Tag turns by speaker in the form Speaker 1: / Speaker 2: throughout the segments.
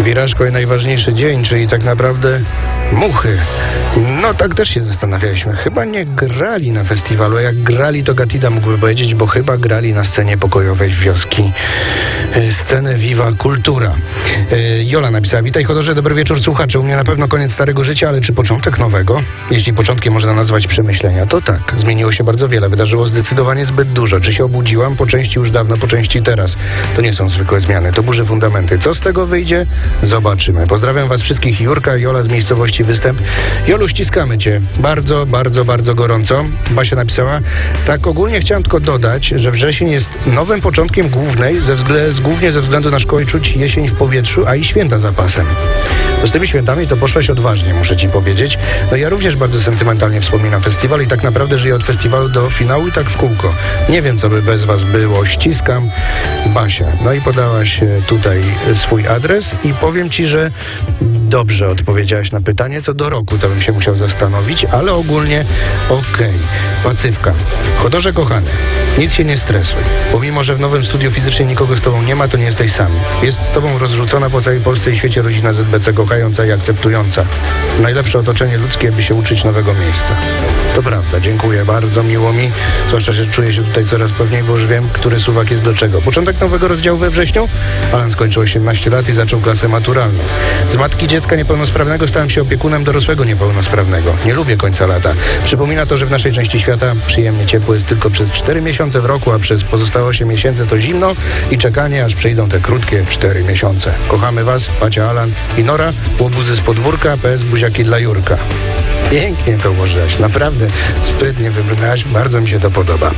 Speaker 1: Wirażko i najważniejszy dzień, czyli tak naprawdę Muchy. No tak też się zastanawialiśmy. Chyba nie grali na festiwalu. Jak grali, to Gatida mógłby powiedzieć, bo chyba grali na scenie pokojowej wioski. Scenę Viva Kultura. Jola napisała: witaj Chodorze, dobry wieczór słuchacze. U mnie na pewno koniec starego życia, ale czy początek nowego? Jeśli początkiem można nazwać przemyślenia, to tak. Zmieniło się bardzo wiele. Wydarzyło zdecydowanie zbyt dużo. Czy się obudziłam? Po części już dawno, po części teraz. To nie są zwykłe zmiany, to burzy fundamenty. Co z tego wyjdzie? Zobaczymy. Pozdrawiam was wszystkich. Jurka i Jola z miejscowości Występ. Jolu, ściskamy cię. Bardzo, bardzo, bardzo gorąco. Basia napisała: tak, ogólnie chciałam tylko dodać, że wrzesień jest nowym początkiem głównie ze względu na szkołę czuć jesień w powietrzu, a i święta za pasem. To z tymi świętami to poszłaś odważnie, muszę ci powiedzieć. No ja również bardzo sentymentalnie wspominam festiwal i tak naprawdę żyję od festiwalu do finału i tak w kółko. Nie wiem, co by bez was było. Ściskam, Basia. No i podałaś tutaj swój adres i powiem ci, że dobrze odpowiedziałaś na pytanie. Co do roku, to bym się musiał zastanowić, ale ogólnie okej. Pacywka. Chodorze kochany, nic się nie stresuj. Pomimo, że w nowym studiu fizycznie nikogo z tobą nie ma, to nie jesteś sam. Jest z tobą rozrzucona po całej Polsce i świecie rodzina ZBC, kochająca i akceptująca. Najlepsze otoczenie ludzkie, by się uczyć nowego miejsca. To prawda, dziękuję, bardzo miło mi. Zwłaszcza, że czuję się tutaj coraz pewniej, bo już wiem, który suwak jest do czego. Początek nowego rozdziału we wrześniu. Alan skończył 18 lat i zaczął klasę maturalną. Z matki dziecka niepełnosprawnego stałem się opiekunem dorosłego niepełnosprawnego. Nie lubię końca lata. Przypomina to, że w naszej części świata przyjemnie ciepło jest tylko przez 4 miesiące w roku, a przez pozostałe 8 miesięcy to zimno i czekanie, aż przyjdą te krótkie 4 miesiące. Kochamy was, Pacia, Alan i Nora. Łobuzy z podwórka, PS buziaki dla Jurka. Pięknie to ułożyłaś, naprawdę sprytnie wybrnęłaś, bardzo mi się to podoba.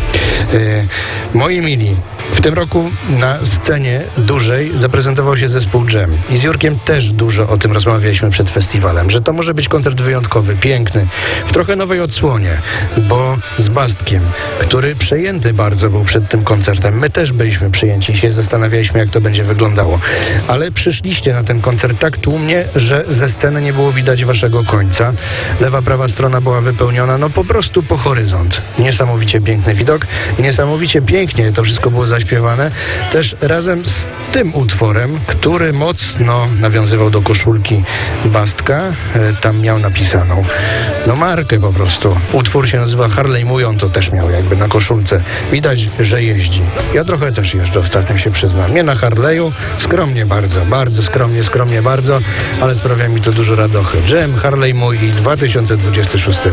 Speaker 1: Moi mili, w tym roku na scenie dużej zaprezentował się zespół Dżem i z Jurkiem też dużo o tym rozmawialiśmy przed festiwalem, że to może być koncert wyjątkowy, piękny, w trochę nowej odsłonie, bo z Bastkiem, który przejęty bardzo był przed tym koncertem. My też byliśmy przyjęci i się zastanawialiśmy, jak to będzie wyglądało, ale przyszliście na ten koncert tak tłumnie, że ze sceny nie było widać waszego końca. Lewa, prawa strona była wypełniona, no po prostu po horyzont. Niesamowicie piękny widok i niesamowicie pięknie to wszystko było zaśpiewane. Też razem z tym utworem, który mocno nawiązywał do koszulki Bastka. Tam miał napisaną markę po prostu. Utwór się nazywa Harley Mój, on to też miał jakby na koszulce. Widać, że jeździ. Ja trochę też jeżdżę ostatnio, się przyznam. Nie na Harley'u, skromnie bardzo, bardzo skromnie bardzo, ale sprawia mi to dużo radochy. Dżem, Harley Mój i 2026